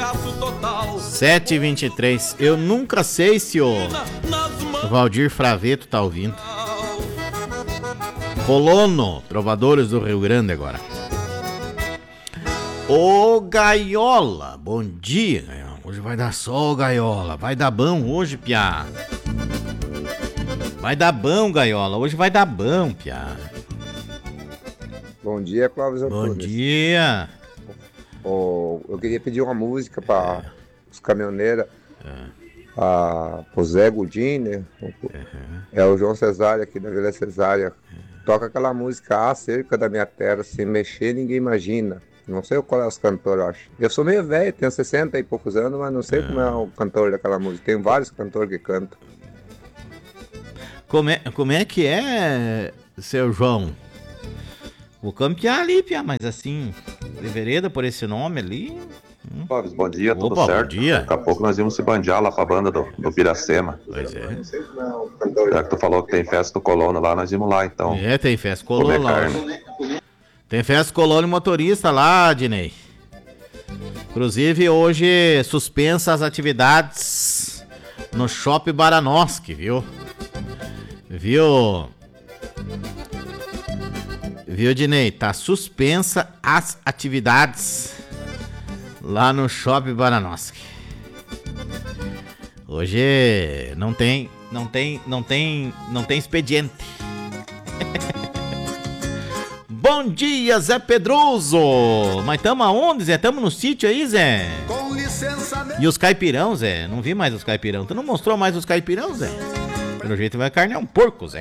7h23. Eu nunca sei se o Valdir Fraveto tá ouvindo. Colono, Trovadores do Rio Grande agora. Ô Gaiola, bom dia, Gaiola. Hoje vai dar sol, Gaiola. Vai dar bom hoje, piá. Vai dar bom, Gaiola. Hoje vai dar bom, piá. Bom dia, Clóvis Antunes. Bom dia. Eu queria pedir uma música para os caminhoneiros. O Zé Gudini, é o João Cesário aqui da Vila Cesária. Toca aquela música Acerca da Minha Terra, sem mexer ninguém imagina. Não sei qual é os cantores, eu acho. Eu sou meio velho, tenho 60 e poucos anos, mas não sei como é o cantor daquela música. Tem vários cantores que cantam. Como é que é, seu João? Vou campear ali, Pia, mas assim, de vereda por esse nome ali. Clóvis, bom dia, tudo Opa, certo? Bom dia. Daqui a pouco nós íamos se bandear lá pra banda do Piracema. Pois é. Já que tu falou que tem festa do Colono lá, nós íamos lá então. É, tem festa Colono lá. Tem festa Colono e motorista lá, Dinei. Inclusive, hoje suspensa as atividades no Shopping Baranoski, viu? Viu, Dinei? Tá suspensa as atividades lá no Shopping Baranoski. Hoje não tem expediente. Bom dia, Zé Pedroso. Mas tamo aonde, Zé? Tamo no sítio aí, Zé? Com licença. E os caipirão, Zé? Não vi mais os caipirão. Tu não mostrou mais os caipirão, Zé? Pelo jeito vai carnear um porco, Zé.